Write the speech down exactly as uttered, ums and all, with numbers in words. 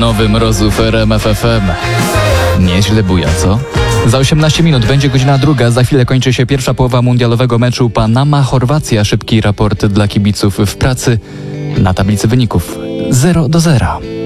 Nowy mrozów R M F F M. Nieźle buja, co? Za osiemnaście minut będzie godzina druga. Za chwilę kończy się pierwsza połowa mundialowego meczu Panama-Chorwacja. Szybki raport dla kibiców w pracy. Na tablicy wyników zero do zera.